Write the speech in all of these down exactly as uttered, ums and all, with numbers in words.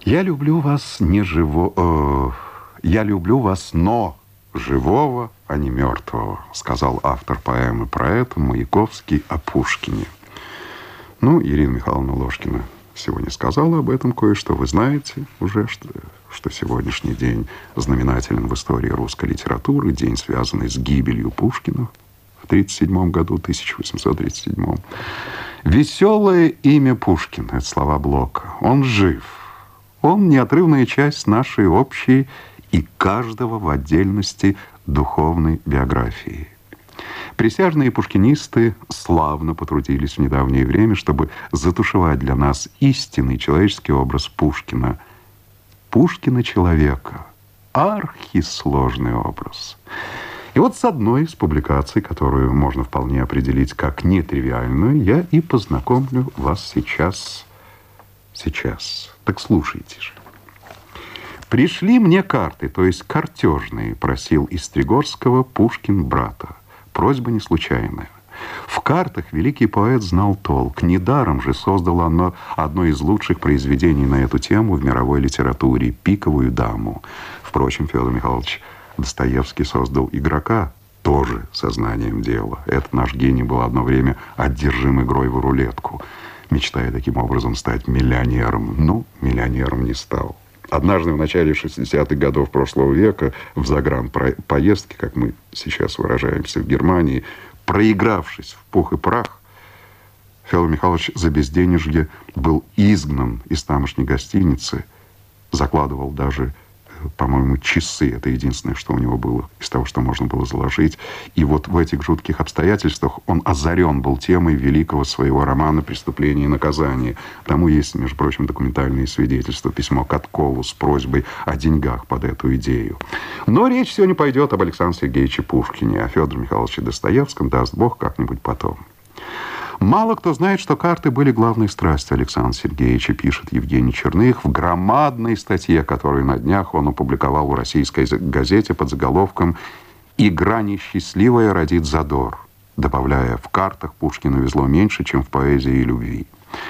Я люблю вас не живо... Э, я люблю вас, но живого, а не мертвого, сказал автор поэмы про это Маяковский о Пушкине. Ну, Ирина Михайловна Ложкина сегодня сказала об этом кое-что. Вы знаете уже, что, что сегодняшний день знаменателен в истории русской литературы, день, связанный с гибелью Пушкина в тридцать седьмом году, тысяча восемьсот тридцать седьмом. Веселое имя Пушкина, это слова Блока. Он жив. Он неотрывная часть нашей общей и каждого в отдельности духовной биографии. Присяжные пушкинисты славно потрудились в недавнее время, чтобы затушевать для нас истинный человеческий образ Пушкина. Пушкина-человека. Архисложный образ. И вот с одной из публикаций, которую можно вполне определить как нетривиальную, я и познакомлю вас сейчас. Сейчас. Так слушайте же. «Пришли мне карты, то есть картежные», просил из Тригорского Пушкин брата. Просьба не случайная. В картах великий поэт знал толк. Недаром же создал оно одно из лучших произведений на эту тему в мировой литературе «Пиковую даму». Впрочем, Федор Михайлович Достоевский создал игрока тоже сознанием дела. Этот наш гений был одно время одержим игрой в рулетку, мечтая таким образом стать миллионером. Ну, миллионером не стал. Однажды в начале шестидесятых годов прошлого века в загранпоездке, как мы сейчас выражаемся, в Германии, проигравшись в пух и прах, Федор Михайлович за безденежье был изгнан из тамошней гостиницы, закладывал даже, по-моему, часы. Это единственное, что у него было из того, что можно было заложить. И вот в этих жутких обстоятельствах он озарен был темой великого своего романа «Преступление и наказание». Тому есть, между прочим, документальные свидетельства, письмо Каткову с просьбой о деньгах под эту идею. Но речь сегодня пойдет об Александре Сергеевиче Пушкине, о Федоре Михайловиче Достоевском, даст Бог, как-нибудь потом. Мало кто знает, что карты были главной страстью Александра Сергеевича, пишет Евгений Черных в громадной статье, которую на днях он опубликовал в российской газете под заголовком «Игра несчастливая родит задор», добавляя: в картах Пушкину везло меньше, чем в поэзии и любви.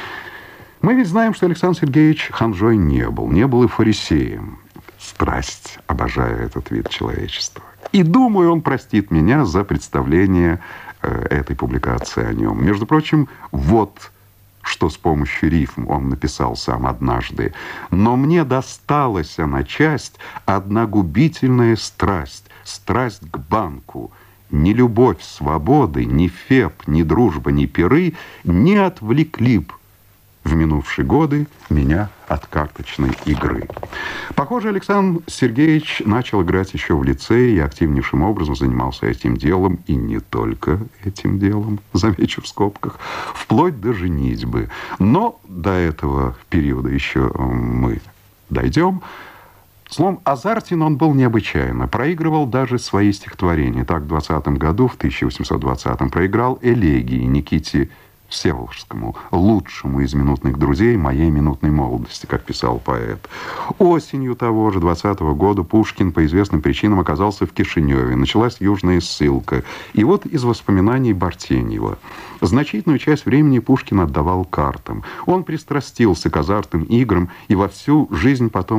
Мы ведь знаем, что Александр Сергеевич ханжой не был, не был и фарисеем. Страсть, обожаю этот вид человечества. И думаю, он простит меня за представление этой публикации о нем. Между прочим, вот что с помощью рифм он написал сам однажды. «Но мне досталась она часть, одна губительная страсть, страсть к банку. Ни любовь свободы, ни феб, ни дружба, ни пиры не отвлекли б в минувшие годы меня от карточной игры». Похоже, Александр Сергеевич начал играть еще в лицее и активнейшим образом занимался этим делом, и не только этим делом, замечу в скобках, вплоть до женитьбы. Но до этого периода еще мы дойдем. Словом, азартен он был необычайно. Проигрывал даже свои стихотворения. Так, в двадцатом году, в тысяча восемьсот двадцатом, проиграл элегии Никите Всеволожскому, лучшему из минутных друзей моей минутной молодости, как писал поэт. Осенью того же двадцатого года Пушкин по известным причинам оказался в Кишиневе. Началась южная ссылка. И вот из воспоминаний Бартеньева. Значительную часть времени Пушкин отдавал картам. Он пристрастился к азартным играм и во всю жизнь потом